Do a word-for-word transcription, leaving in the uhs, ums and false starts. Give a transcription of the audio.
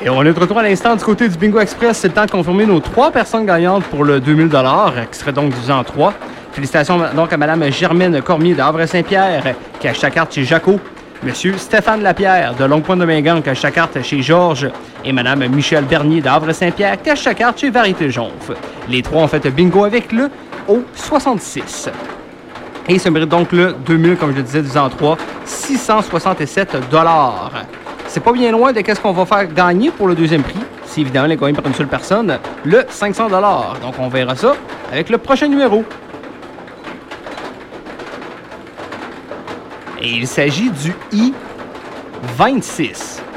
Et on est de retour à l'instant du côté du Bingo Express. C'est le temps de confirmer nos trois personnes gagnantes pour le deux mille dollars, qui serait donc divisé en trois. Félicitations donc à Mme Germaine Cormier de Havre-Saint-Pierre, qui achète sa carte chez Jaco. Monsieur Stéphane Lapierre de Longue-Pointe-de-Mingan, qui achète sa carte chez Georges. Et Mme Michel Bernier de Havre-Saint-Pierre, qui achète sa carte chez Variété Jonf. Les trois ont fait bingo avec le au soixante-six. Et ça mérite donc le deux mille, comme je le disais, divisé en trois, six cent soixante-sept dollars. C'est pas bien loin de qu'est-ce qu'on va faire gagner pour le deuxième prix. Si évidemment il est gagné par une seule personne, le cinq cents dollars. Donc on verra ça avec le prochain numéro. Et il s'agit du I vingt-six.